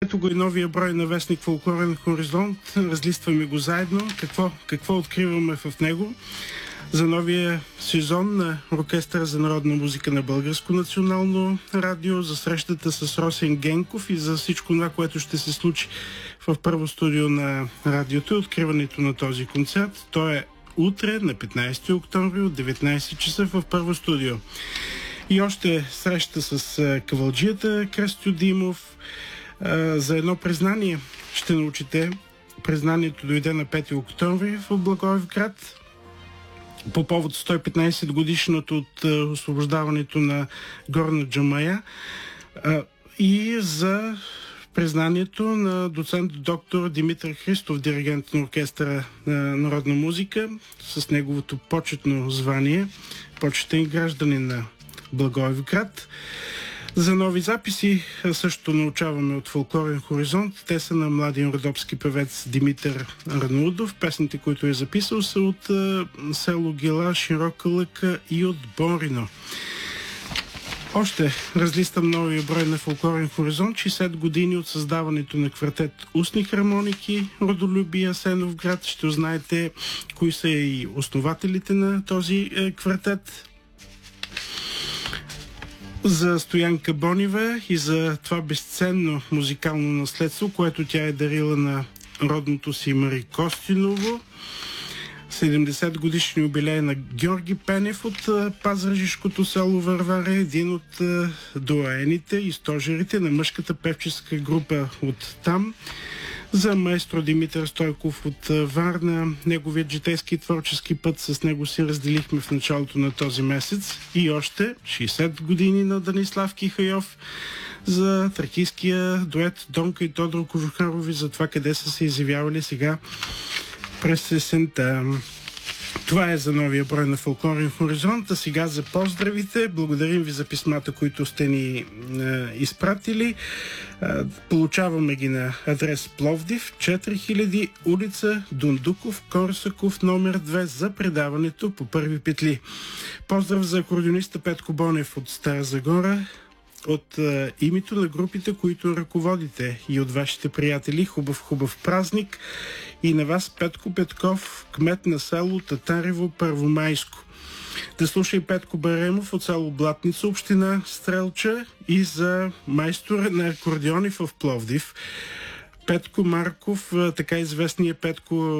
Ето го и новия брой на вестник Фолклорен хоризонт. Разлистваме го заедно. Какво откриваме в него? За новия сезон на Оркестъра за народна музика на Българско национално радио, за срещата с Росен Генков и за всичко това, което ще се случи в първо студио на радиото и откриването на този концерт. То е утре на 15 октомври от 19 часа в първо студио. И още среща с кавалджията Кръстю Димов. За едно признание ще научите. Признанието дойде на 5 октомври в Благоевград по повод 115 годишното от освобождаването на Горна Джамая и за признанието на доцент доктор Димитър Христов, диригент на Оркестъра на народна музика, с неговото почетно звание, почетен гражданин на Благоевград. За нови записи също научаваме от Фолклорен хоризонт. Те са на младия родопски певец Димитър Арнаудов. Песните, които е записал, са от село Гела, Широка лъка и от Борино. Още разлистам новия брой на Фолклорен хоризонт. 60 години от създаването на квартет Устни хармоники Родолюбие Асеновград. Ще узнаете кои са и основателите на този квартет. За Стоянка Бонева и за това безценно музикално наследство, което тя е дарила на родното си Мари Костиново. 70 годишни юбилей на Георги Пенев от пазарджишкото село Варвара, един от доайените и стожерите на мъжката певческа група от там. За маестро Димитър Стойков от Варна, неговият житейски и творчески път, с него си разделихме в началото на този месец. И още 60 години на Данислав Кихайов, за тракийския дует Донка и Тодор Кожухарови, за това къде са се изявявали сега през есента. Това е за новия брой на Фолклорен хоризонт. А сега за поздравите. Благодарим ви за писмата, които сте ни изпратили. Получаваме ги на адрес Пловдив, 4000, улица Дундуков, Корсаков, номер 2 за предаването по първи петли. Поздрав за акордеониста Петко Бонев от Стара Загора. От името на групите, които ръководите, и от вашите приятели, хубав празник, и на вас Петко Петков, кмет на село Татарево, Първомайско. Да слуша и Петко Баремов от село Блатница, община Стрелча, и за майстора на акордеони в Пловдив Петко Марков, така известният Петко